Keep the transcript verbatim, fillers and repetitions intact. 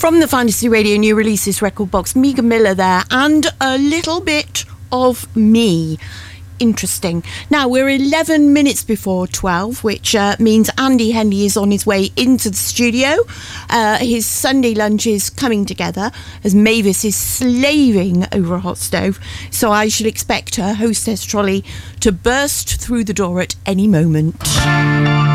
From the Fantasy Radio New Releases record box, Megan Miller there, and a little bit of me. Interesting. Now, we're eleven minutes before twelve, which uh, means Andy Henley is on his way into the studio. Uh, his Sunday lunch is coming together as Mavis is slaving over a hot stove. So I should expect her hostess trolley to burst through the door at any moment.